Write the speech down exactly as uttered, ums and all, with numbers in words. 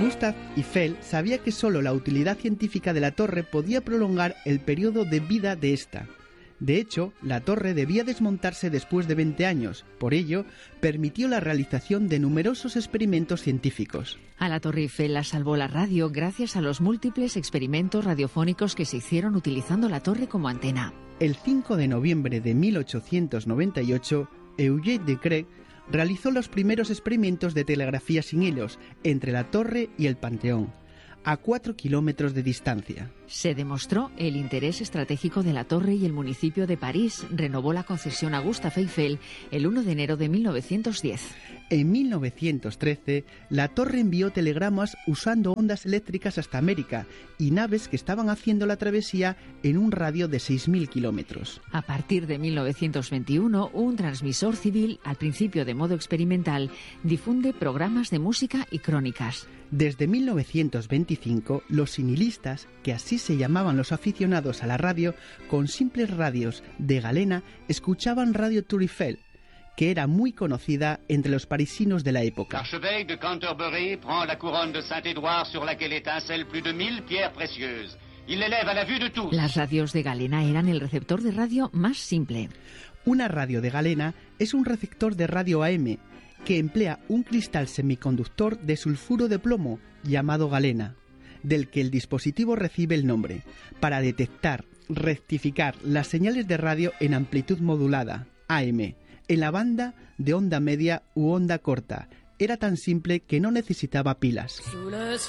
Gustav Eiffel sabía que solo la utilidad científica de la torre podía prolongar el periodo de vida de esta. De hecho, la torre debía desmontarse después de veinte años, por ello, permitió la realización de numerosos experimentos científicos. A la Torre Eiffel la salvó la radio gracias a los múltiples experimentos radiofónicos que se hicieron utilizando la torre como antena. El cinco de noviembre de mil ochocientos noventa y ocho, Eugène Decrès realizó los primeros experimentos de telegrafía sin hilos entre la torre y el Panteón, a cuatro kilómetros de distancia. Se demostró el interés estratégico de la torre y el municipio de París renovó la concesión a Gustave Eiffel el uno de enero de mil novecientos diez. En mil novecientos trece, la torre envió telegramas usando ondas eléctricas hasta América y naves que estaban haciendo la travesía en un radio de seis mil kilómetros. A partir de mil novecientos veintiuno, un transmisor civil, al principio de modo experimental, difunde programas de música y crónicas. Desde mil novecientos veinticinco, los sinilistas, que así se llamaban los aficionados a la radio, con simples radios de galena, escuchaban Radio Tour Eiffel, que era muy conocida entre los parisinos de la época. L'archevêque de Canterbury prend la couronne de Saint-Édouard sur laquelle étincellent plus de mille pierres précieuses. Il l'élève à la vue de tous. Las radios de galena eran el receptor de radio más simple. Una radio de galena es un receptor de radio A M que emplea un cristal semiconductor de sulfuro de plomo llamado galena, del que el dispositivo recibe el nombre, para detectar, rectificar las señales de radio en amplitud modulada, A M, en la banda de onda media u onda corta. Era tan simple que no necesitaba pilas.